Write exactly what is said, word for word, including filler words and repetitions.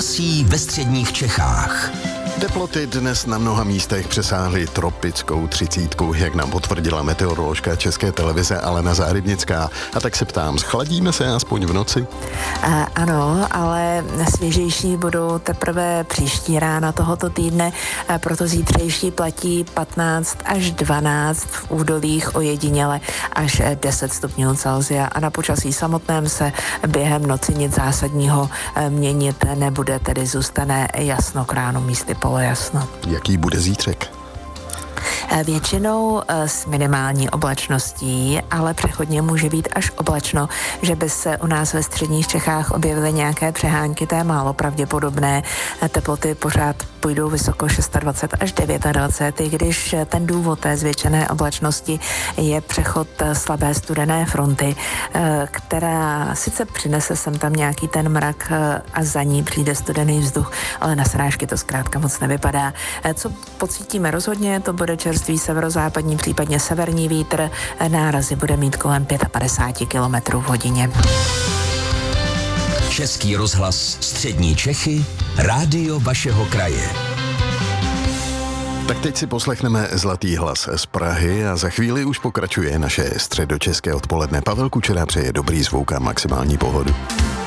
počasí ve středních Čechách. Teploty dnes na mnoha místech přesáhly tropickou třicítku, jak nám potvrdila meteoroložka České televize Alena Zárybnická. A tak se ptám, schladíme se aspoň v noci? A, ano, ale svěžejší budou teprve příští rána tohoto týdne, a proto zítřejší platí patnáct až dvanáct, v údolích ojediněle až deset stupňů Celsia a na počasí samotném se během noci nic zásadního měnit nebude, tedy zůstane jasno k ránu, místy polojasno. Jaký bude zítřek? Většinou s minimální oblačností, ale přechodně může být až oblačno, že by se u nás ve středních Čechách objevily nějaké přehánky, to je málo pravděpodobné. Teploty pořád půjdou vysoko dvacet šest až dvacet devět, i když ten důvod té zvětšené oblačnosti je přechod slabé studené fronty, která sice přinese sem tam nějaký ten mrak a za ní přijde studený vzduch, ale na srážky to zkrátka moc nevypadá. Co pocítíme rozhodně, to bude čerstvý severozápadní, případně severní vítr, nárazy bude mít kolem padesát pět kilometrů v hodině. Český rozhlas Střední Čechy, rádio vašeho kraje. Tak teď si poslechneme Zlatý hlas z Prahy a za chvíli už pokračuje naše středočeské odpoledne. Pavel Kučera přeje dobrý zvuk a maximální pohodu.